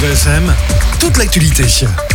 Vivre FM, toute l'actualité.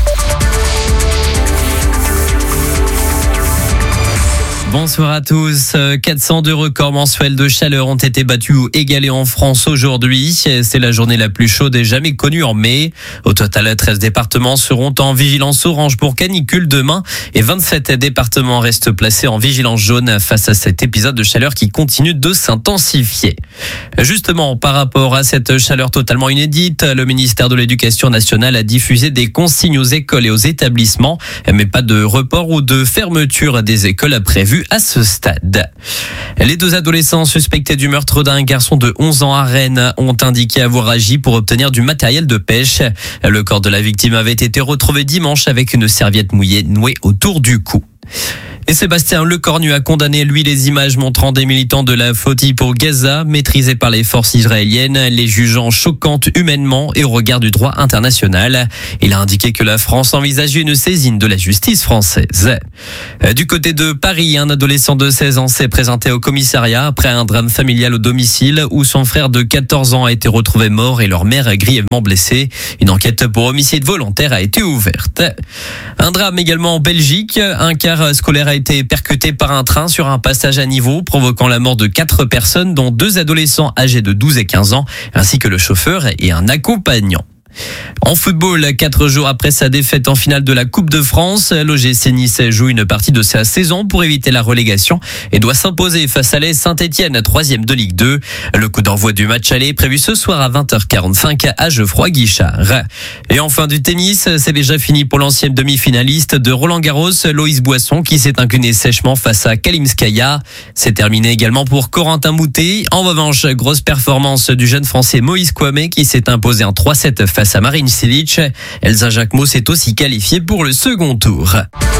Bonsoir à tous. 402 records mensuels de chaleur ont été battus ou égalés en France aujourd'hui. C'est la journée la plus chaude jamais connue en mai. Au total, 13 départements seront en vigilance orange pour canicule demain et 27 départements restent placés en vigilance jaune face à cet épisode de chaleur qui continue de s'intensifier. Justement, par rapport à cette chaleur totalement inédite, le ministère de l'Éducation nationale a diffusé des consignes aux écoles et aux établissements, mais pas de report ou de fermeture des écoles prévues à ce stade. Les deux adolescents suspectés du meurtre d'un garçon de 11 ans à Rennes ont indiqué avoir agi pour obtenir du matériel de pêche. Le corps de la victime avait été retrouvé dimanche avec une serviette mouillée nouée autour du cou. Et Sébastien Lecornu a condamné, lui, les images montrant des militants de la Fatah pour Gaza, maîtrisés par les forces israéliennes, les jugeant choquantes humainement et au regard du droit international. Il a indiqué que la France envisageait une saisine de la justice française. Du côté de Paris, un adolescent de 16 ans s'est présenté au commissariat après un drame familial au domicile où son frère de 14 ans a été retrouvé mort et leur mère grièvement blessée. Une enquête pour homicide volontaire a été ouverte. Un drame également en Belgique. Un car scolaire a été percuté par un train sur un passage à niveau, provoquant la mort de 4 personnes, dont 2 adolescents âgés de 12 et 15 ans, ainsi que le chauffeur et un accompagnant. En football, 4 jours après sa défaite en finale de la Coupe de France, l'OGC Nice joue une partie de sa saison pour éviter la relégation et doit s'imposer face à l'AS Saint-Etienne, 3e de Ligue 2. Le coup d'envoi du match aller est prévu ce soir à 20h45 à Geoffroy-Guichard. Et enfin du tennis, c'est déjà fini pour l'ancienne demi-finaliste de Roland-Garros, Loïs Boisson, qui s'est incliné sèchement face à Kalimskaya. C'est terminé également pour Corentin Moutet. En revanche, grosse performance du jeune français Moïse Kouamé qui s'est imposé en 3-7 face à Marin Cilic. Elsa Jacquemot s'est aussi qualifiée pour le second tour.